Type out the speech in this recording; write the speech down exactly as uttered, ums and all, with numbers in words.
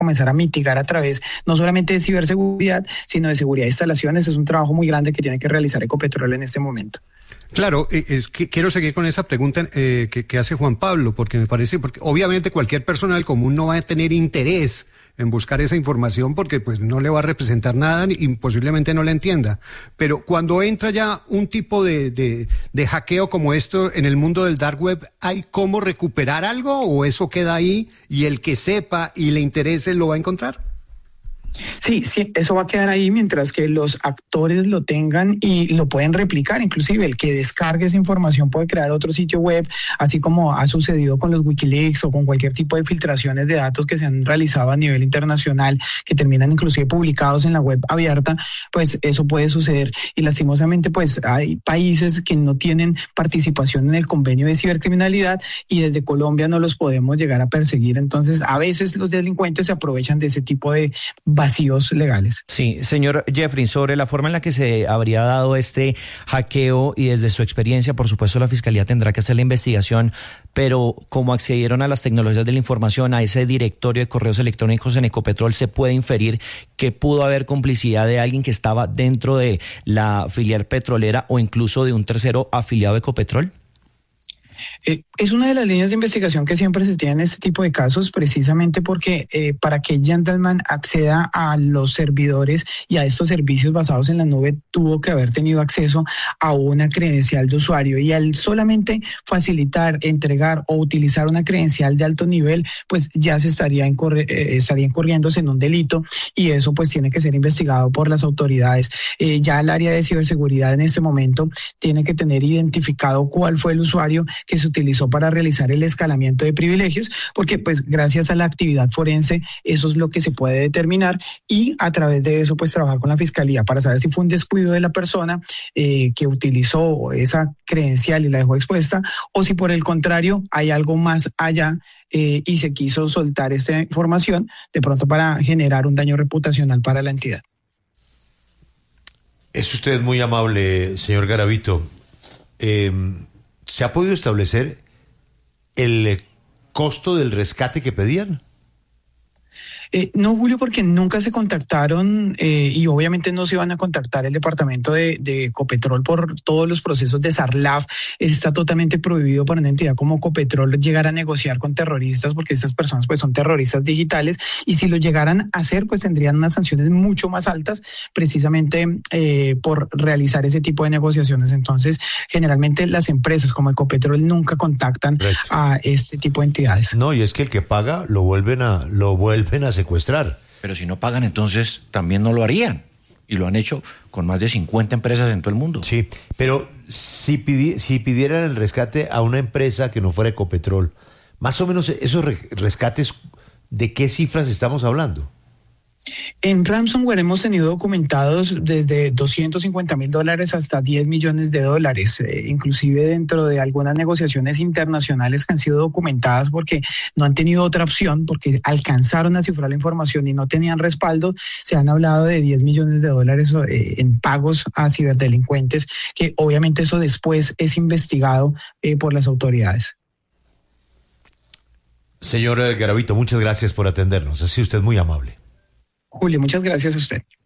comenzar a mitigar a través no solamente de ciberseguridad, sino de seguridad de instalaciones. Es un trabajo muy grande que tiene que realizar Ecopetrol en este momento. Claro, es que quiero seguir con esa pregunta eh, que, que hace Juan Pablo, porque me parece, porque obviamente cualquier persona del común no va a tener interés en buscar esa información porque pues no le va a representar nada y posiblemente no la entienda. Pero cuando entra ya un tipo de, de, de hackeo como esto en el mundo del dark web, ¿hay cómo recuperar algo o eso queda ahí y el que sepa y le interese lo va a encontrar? Sí, sí, eso va a quedar ahí mientras que los actores lo tengan y lo pueden replicar. Inclusive el que descargue esa información puede crear otro sitio web, así como ha sucedido con los Wikileaks o con cualquier tipo de filtraciones de datos que se han realizado a nivel internacional, que terminan inclusive publicados en la web abierta. Pues eso puede suceder y lastimosamente pues hay países que no tienen participación en el convenio de cibercriminalidad y desde Colombia no los podemos llegar a perseguir. Entonces a veces los delincuentes se aprovechan de ese tipo de vacíos legales. Sí, señor Jeffrey, sobre la forma en la que se habría dado este hackeo y desde su experiencia, por supuesto, la Fiscalía tendrá que hacer la investigación, pero como accedieron a las tecnologías de la información, a ese directorio de correos electrónicos en Ecopetrol, se puede inferir que pudo haber complicidad de alguien que estaba dentro de la filial petrolera o incluso de un tercero afiliado a Ecopetrol. Eh, es una de las líneas de investigación que siempre se tiene en este tipo de casos, precisamente porque eh, para que Gentleman acceda a los servidores y a estos servicios basados en la nube, tuvo que haber tenido acceso a una credencial de usuario, y al solamente facilitar, entregar o utilizar una credencial de alto nivel, pues ya se estaría, incurri- eh, estaría incurriéndose en un delito, y eso pues tiene que ser investigado por las autoridades. Eh, ya el área de ciberseguridad en este momento tiene que tener identificado cuál fue el usuario que se utilizó para realizar el escalamiento de privilegios, porque pues gracias a la actividad forense eso es lo que se puede determinar, y a través de eso pues trabajar con la Fiscalía para saber si fue un descuido de la persona eh, que utilizó esa credencial y la dejó expuesta, o si por el contrario hay algo más allá eh, y se quiso soltar esta información de pronto para generar un daño reputacional para la entidad. Es usted muy amable, señor Garavito. Eh, ¿Se ha podido establecer el costo del rescate que pedían? Eh, no, Julio, porque nunca se contactaron eh, y obviamente no se iban a contactar el departamento de, de Ecopetrol por todos los procesos de SARLAF. Está totalmente prohibido para una entidad como Ecopetrol llegar a negociar con terroristas, porque estas personas pues son terroristas digitales, y si lo llegaran a hacer pues tendrían unas sanciones mucho más altas precisamente eh, por realizar ese tipo de negociaciones. Entonces generalmente las empresas como Ecopetrol nunca contactan Correcto. a este tipo de entidades. No, y es que el que paga lo vuelven a lo vuelven a secuestrar. Pero si no pagan, entonces también no lo harían. Y lo han hecho con más de cincuenta empresas en todo el mundo. Sí, pero si, pidi- si pidieran el rescate a una empresa que no fuera Ecopetrol, más o menos esos re- rescates, ¿de qué cifras estamos hablando? En ransomware hemos tenido documentados desde doscientos cincuenta mil dólares hasta diez millones de dólares, eh, inclusive dentro de algunas negociaciones internacionales que han sido documentadas porque no han tenido otra opción, porque alcanzaron a cifrar la información y no tenían respaldo. Se han hablado de diez millones de dólares eh, en pagos a ciberdelincuentes, que obviamente eso después es investigado eh, por las autoridades. Señor Garavito, muchas gracias por atendernos. Ha sido usted muy amable. Julio, muchas gracias a usted.